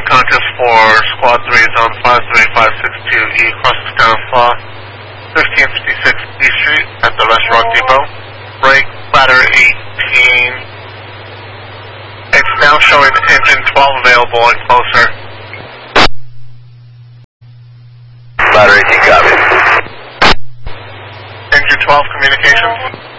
contest for Squad 3 is on 53562E across the Skyline Flaw, 1556 E Street at the Restaurant Depot. Break, ladder 18. It's now showing engine 12 available and closer. Ladder 18, copy. Engine 12 communications.